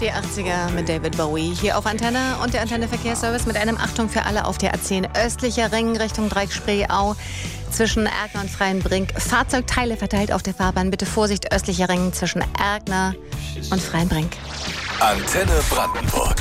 Die 80er mit David Bowie hier auf Antenne und der Antenne Verkehrsservice mit einem Achtung für alle auf der A10 östlicher Ring Richtung Dreieck-Spreeau zwischen Erkner und Freienbrink. Fahrzeugteile verteilt auf der Fahrbahn. Bitte Vorsicht, östlicher Ring zwischen Erkner und Freienbrink. Antenne Brandenburg.